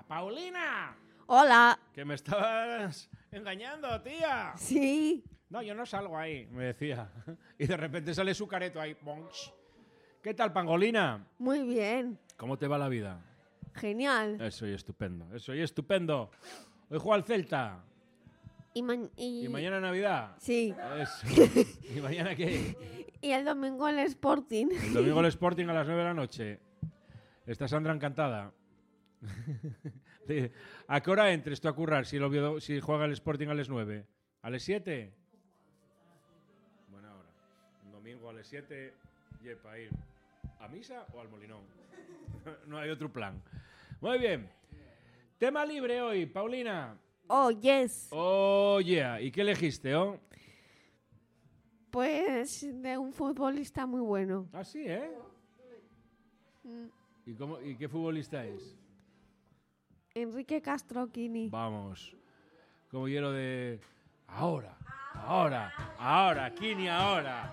¡Paulina! Hola. Que me estabas engañando, tía. Sí. No, yo no salgo ahí, me decía. Y de repente sale su careto ahí. Bonch. ¿Qué tal, Pangolina? Muy bien. ¿Cómo te va la vida? Genial. Eso y estupendo, eso y estupendo. Hoy juega el Celta. Y ¿Y mañana Navidad? Sí. Eso. ¿Y mañana qué? Y el domingo el Sporting. El domingo el Sporting a las 9 de la noche. Está Sandra encantada. ¿A qué hora entres tú a currar si juega el Sporting a las 9? ¿A las 7? Buena hora. Un domingo a las 7 y para ir a misa o al Molinón. No hay otro plan. Muy bien. Tema libre hoy, Paulina. Oh, yes. Oh, yeah. ¿Y qué elegiste, oh? Pues de un futbolista muy bueno. Ah, sí, ¿eh? ¿Y qué futbolista es? Enrique Castroquini. Vamos. Como hielo de... Ahora. Kini, ahora.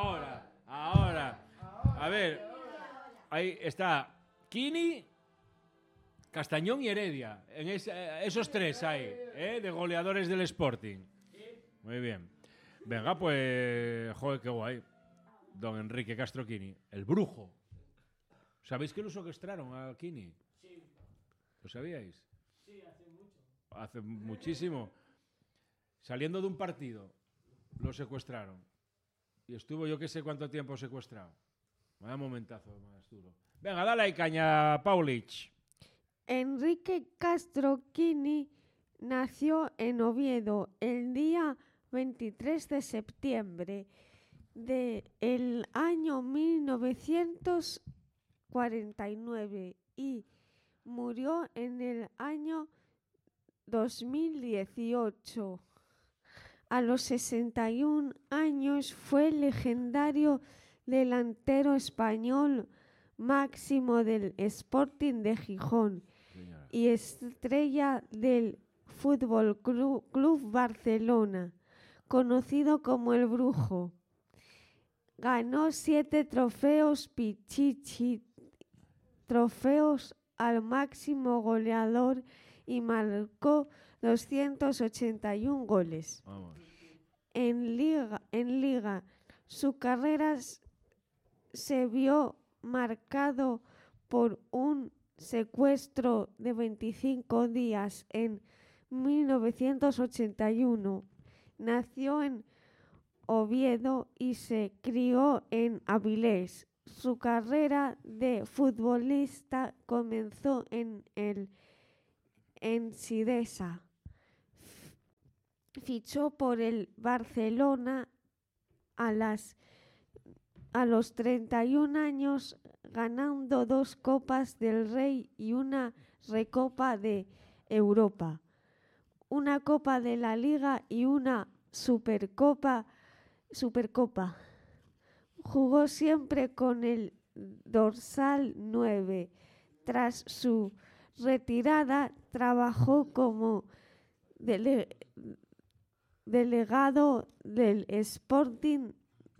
A ver. Ahí está Kini, Castañón y Heredia. Esos tres hay, de goleadores del Sporting. Muy bien. Venga, pues... Joder, qué guay. Don Enrique Castroquini. El brujo. ¿Sabéis que lo secuestraron a Kini? Sí. ¿Lo sabíais? Sí, hace mucho. Hace muchísimo. Saliendo de un partido, lo secuestraron. Y estuvo yo que sé cuánto tiempo secuestrado. Vaya momentazo más duro. Venga, dale ahí caña, Paulich. Enrique Castroquini nació en Oviedo el día 23 de septiembre del año 1949 y murió en el año 2018. A los 61 años fue legendario delantero español máximo del Sporting de Gijón y estrella del Fútbol Club Barcelona, conocido como el Brujo. Ganó 7 trofeos Pichichi, trofeos al máximo goleador y marcó 281 goles. Vamos. En Liga, su carrera se vio marcado por un secuestro de 25 días en 1981. Nació en Oviedo y se crió en Avilés. Su carrera de futbolista comenzó en Sidesa. Fichó por el Barcelona a los 31 años, ganando 2 Copas del Rey y una Recopa de Europa, una Copa de la Liga y una Supercopa. Jugó siempre con el dorsal 9. Tras su retirada, trabajó como delegado del Sporting,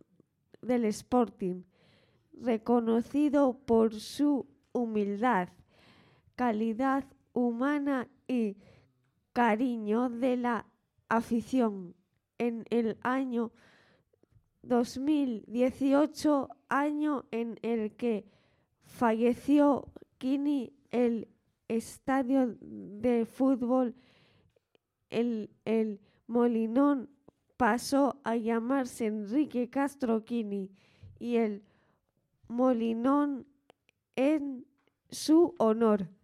reconocido por su humildad, calidad humana y cariño de la afición. En el año 2018, año en el que falleció Kini, el estadio de fútbol el Molinón pasó a llamarse Enrique Castroquini y el Molinón en su honor.